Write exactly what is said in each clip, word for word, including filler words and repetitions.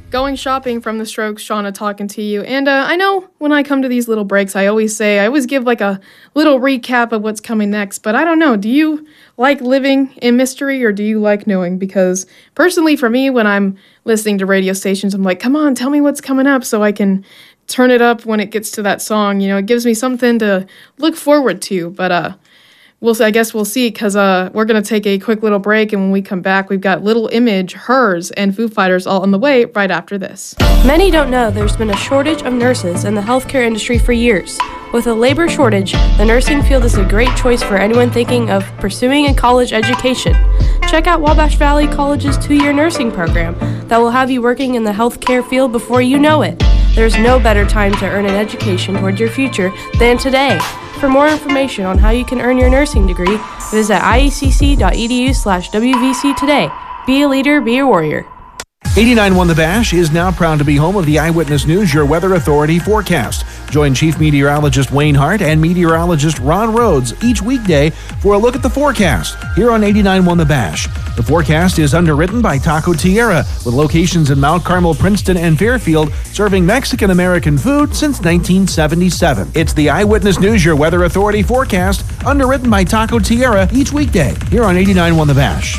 Going Shopping from The Strokes, Shauna talking to you. And uh, I know when I come to these little breaks, I always say, I always give like a little recap of what's coming next. But I don't know, do you like living in mystery or do you like knowing? Because personally for me, when I'm listening to radio stations, I'm like, come on, tell me what's coming up so I can turn it up when it gets to that song. You know, it gives me something to look forward to. But uh, we'll I guess we'll see, because uh, we're going to take a quick little break, and when we come back, we've got Little Image, Hers, and Foo Fighters all on the way right after this. Many don't know there's been a shortage of nurses in the healthcare industry for years. With a labor shortage, the nursing field is a great choice for anyone thinking of pursuing a college education. Check out Wabash Valley College's two-year nursing program that will have you working in the healthcare field before you know it. There's no better time to earn an education toward your future than today. For more information on how you can earn your nursing degree, visit iecc.edu slash WVC today. Be a leader, be a warrior. eighty-nine point one The Bash is now proud to be home of the Eyewitness News, your weather authority forecast. Join Chief Meteorologist Wayne Hart and Meteorologist Ron Rhodes each weekday for a look at the forecast here on eighty-nine point one The Bash. The forecast is underwritten by Taco Tierra, with locations in Mount Carmel, Princeton, and Fairfield, serving Mexican-American food since nineteen seventy-seven. It's the Eyewitness News, your weather authority forecast, underwritten by Taco Tierra each weekday here on eighty-nine point one The Bash.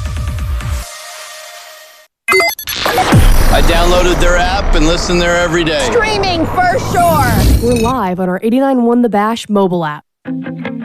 I downloaded their app and listen there every day. Streaming for sure. We're live on our eighty-nine point one The Bash mobile app.